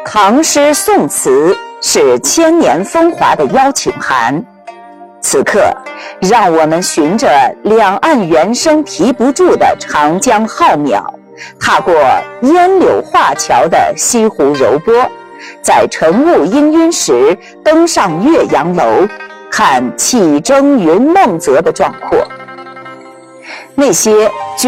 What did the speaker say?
唐诗宋词是千年风华的邀请函。此刻，让我们循着两岸猿声啼不住的长江浩渺，踏过烟柳画桥的西湖柔波，在晨雾氤氲时登上岳阳楼，看气蒸云梦泽的壮阔。那些